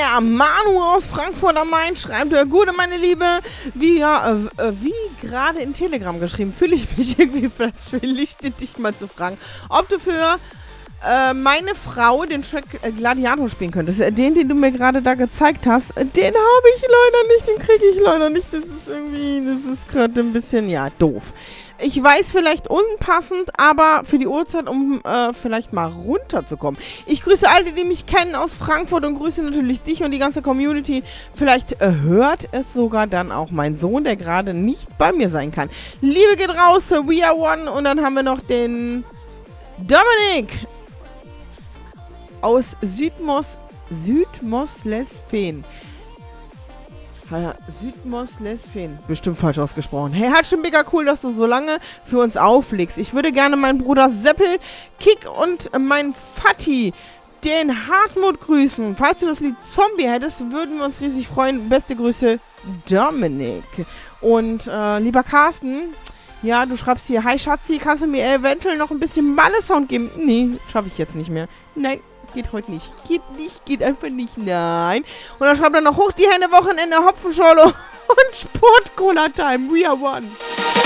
Der Manu aus Frankfurt am Main schreibt, Gute, meine Liebe, wie gerade in Telegram geschrieben, fühle ich mich irgendwie verpflichtet, dich mal zu fragen, ob du für meine Frau den Track Gladiator spielen könntest. Den du mir gerade da gezeigt hast, den habe ich leider nicht, den kriege ich leider nicht. Das ist gerade ein bisschen, ja, doof. Ich weiß, vielleicht unpassend, aber für die Uhrzeit, um vielleicht mal runterzukommen. Ich grüße alle, die mich kennen aus Frankfurt und grüße natürlich dich und die ganze Community. Vielleicht hört es sogar dann auch mein Sohn, der gerade nicht bei mir sein kann. Liebe geht raus, we are one. Und dann haben wir noch den Dominik aus Südmoslesfehn. Südmoslesfehn. Bestimmt falsch ausgesprochen. Hey, Hatschen, mega cool, dass du so lange für uns auflegst. Ich würde gerne meinen Bruder Seppel, Kick und meinen Fatti, den Hartmut, grüßen. Falls du das Lied Zombie hättest, würden wir uns riesig freuen. Beste Grüße, Dominik. Und lieber Carsten, ja, du schreibst hier, hi Schatzi, kannst du mir eventuell noch ein bisschen Malle-Sound geben? Nee, schaffe ich jetzt nicht mehr. Nein. Geht heute nicht. Geht einfach nicht. Nein. Und dann schreibt er noch hoch die Hände, Wochenende, Hopfenschorle und Sport-Cola-Time. We are one.